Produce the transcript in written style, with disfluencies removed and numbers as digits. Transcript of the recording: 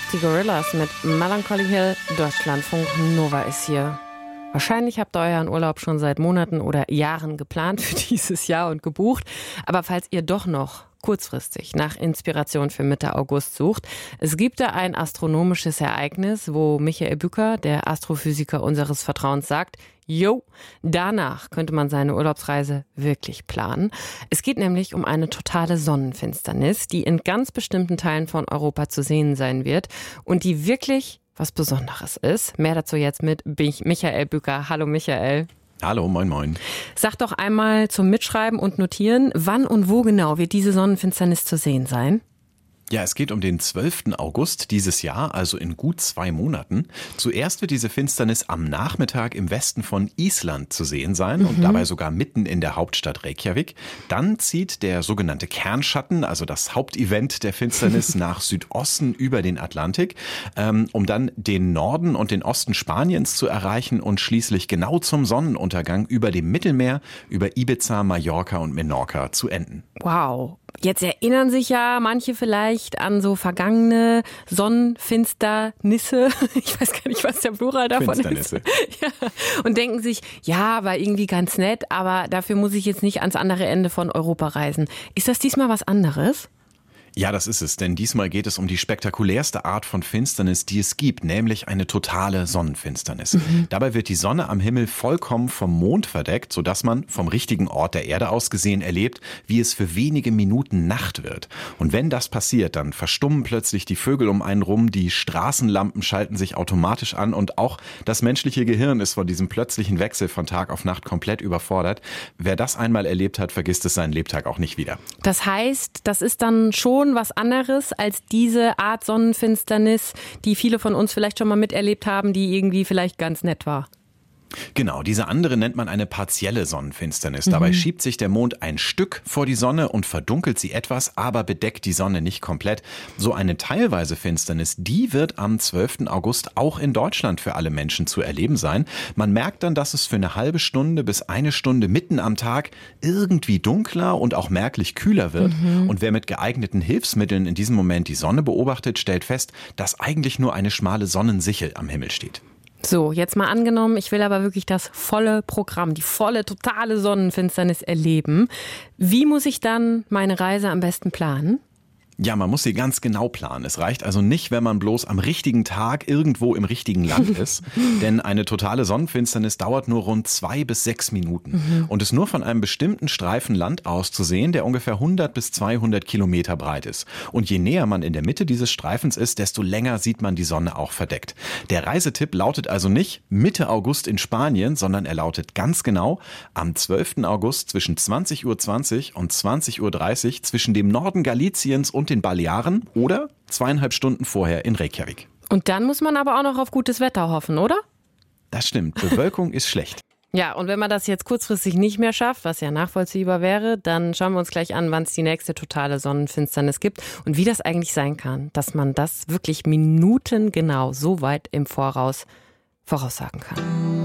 die Gorillas mit Melancholy Hill. Deutschlandfunk Nova ist hier. Wahrscheinlich habt ihr euren Urlaub schon seit Monaten oder Jahren geplant für dieses Jahr und gebucht. Aber falls ihr doch noch kurzfristig nach Inspiration für Mitte August sucht, es gibt da ein astronomisches Ereignis, wo Michael Bücker, der Astrophysiker unseres Vertrauens, sagt, jo, danach könnte man seine Urlaubsreise wirklich planen. Es geht nämlich um eine totale Sonnenfinsternis, die in ganz bestimmten Teilen von Europa zu sehen sein wird und die wirklich was Besonderes ist. Mehr dazu jetzt mit Michael Bücker. Hallo Michael. Hallo, moin moin. Sag doch einmal zum Mitschreiben und Notieren, wann und wo genau wird diese Sonnenfinsternis zu sehen sein? Ja, es geht um den 12. August dieses Jahr, also in gut 2 Monaten. Zuerst wird diese Finsternis am Nachmittag im Westen von Island zu sehen sein und dabei sogar mitten in der Hauptstadt Reykjavik. Dann zieht der sogenannte Kernschatten, also das Hauptevent der Finsternis, nach Südosten über den Atlantik, um dann den Norden und den Osten Spaniens zu erreichen und schließlich genau zum Sonnenuntergang über dem Mittelmeer, über Ibiza, Mallorca und Menorca zu enden. Wow. Jetzt erinnern sich ja manche vielleicht an so vergangene Sonnenfinsternisse. Ich weiß gar nicht, was der Plural davon ist. Ja. Und denken sich, ja, war irgendwie ganz nett, aber dafür muss ich jetzt nicht ans andere Ende von Europa reisen. Ist das diesmal was anderes? Ja, das ist es, denn diesmal geht es um die spektakulärste Art von Finsternis, die es gibt, nämlich eine totale Sonnenfinsternis. Dabei wird die Sonne am Himmel vollkommen vom Mond verdeckt, sodass man vom richtigen Ort der Erde aus gesehen erlebt, wie es für wenige Minuten Nacht wird. Und wenn das passiert, dann verstummen plötzlich die Vögel um einen rum, die Straßenlampen schalten sich automatisch an und auch das menschliche Gehirn ist von diesem plötzlichen Wechsel von Tag auf Nacht komplett überfordert. Wer das einmal erlebt hat, vergisst es seinen Lebtag auch nicht wieder. Das heißt, das ist dann schon was anderes als diese Art Sonnenfinsternis, die viele von uns vielleicht schon mal miterlebt haben, die irgendwie vielleicht ganz nett war. Genau, diese andere nennt man eine partielle Sonnenfinsternis. Dabei schiebt sich der Mond ein Stück vor die Sonne und verdunkelt sie etwas, aber bedeckt die Sonne nicht komplett. So eine teilweise Finsternis, die wird am 12. August auch in Deutschland für alle Menschen zu erleben sein. Man merkt dann, dass es für eine halbe Stunde bis 1 Stunde mitten am Tag irgendwie dunkler und auch merklich kühler wird. Und wer mit geeigneten Hilfsmitteln in diesem Moment die Sonne beobachtet, stellt fest, dass eigentlich nur eine schmale Sonnensichel am Himmel steht. So, jetzt mal angenommen, ich will aber wirklich das volle Programm, die volle, totale Sonnenfinsternis erleben. Wie muss ich dann meine Reise am besten planen? Ja, man muss sie ganz genau planen. Es reicht also nicht, wenn man bloß am richtigen Tag irgendwo im richtigen Land ist. Denn eine totale Sonnenfinsternis dauert nur rund 2 bis 6 Minuten. Und ist nur von einem bestimmten Streifen Land aus zu sehen, der ungefähr 100 bis 200 Kilometer breit ist. Und je näher man in der Mitte dieses Streifens ist, desto länger sieht man die Sonne auch verdeckt. Der Reisetipp lautet also nicht Mitte August in Spanien, sondern er lautet ganz genau am 12. August zwischen 20:20 Uhr und 20:30 Uhr zwischen dem Norden Galiciens und den Balearen oder 2,5 Stunden vorher in Reykjavik. Und dann muss man aber auch noch auf gutes Wetter hoffen, oder? Das stimmt, Bewölkung ist schlecht. Ja, und wenn man das jetzt kurzfristig nicht mehr schafft, was ja nachvollziehbar wäre, dann schauen wir uns gleich an, wann es die nächste totale Sonnenfinsternis gibt und wie das eigentlich sein kann, dass man das wirklich minutengenau so weit im Voraus voraussagen kann.